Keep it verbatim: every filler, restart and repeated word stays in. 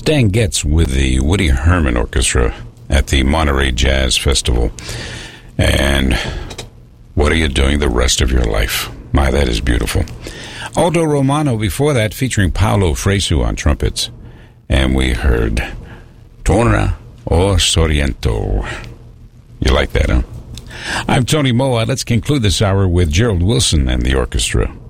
Stan Getz with the Woody Herman Orchestra at the Monterey Jazz Festival. And what are you doing the rest of your life? My, that is beautiful. Aldo Romano before that, featuring Paolo Fresu on trumpets. And we heard Torna o Sorrento. You like that, huh? I'm Tony Moa. Let's conclude this hour with Gerald Wilson and the orchestra.